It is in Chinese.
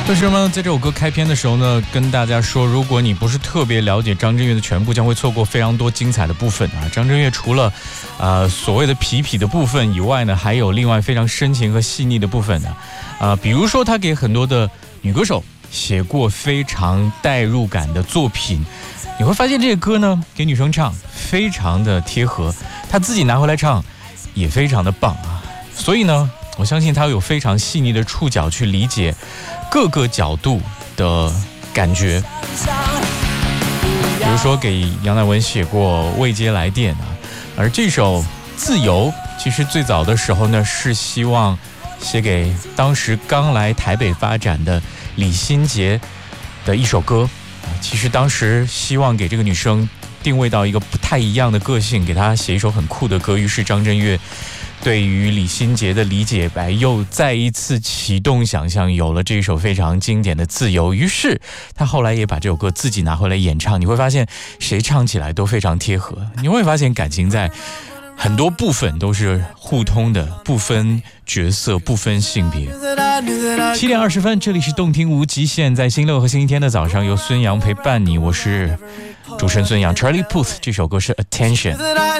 为什么在这首歌开篇的时候呢，跟大家说，如果你不是特别了解张震岳的全部，将会错过非常多精彩的部分啊。张震岳除了所谓的痞的部分以外呢，还有另外非常深情和细腻的部分的比如说他给很多的女歌手写过非常代入感的作品，你会发现这些歌呢给女生唱非常的贴合，他自己拿回来唱也非常的棒啊。所以呢，我相信他有非常细腻的触角去理解各个角度的感觉。比如说给杨乃文写过《未接来电》而这首《自由》其实最早的时候呢是希望写给当时刚来台北发展的李心洁的一首歌。其实当时希望给这个女生定位到一个不太一样的个性，给她写一首很酷的歌，于是张震岳对于李心洁的理解又再一次启动想象，有了这首非常经典的《自由》。于是他后来也把这首歌自己拿回来演唱，你会发现谁唱起来都非常贴合，你会发现感情在很多部分都是互通的，不分角色，不分性别。7点20分，这里是动听无极限，在星期六和星期天的早上由孙杨陪伴你，我是主持人孙杨。 Charlie Puth 这首歌是 Attention。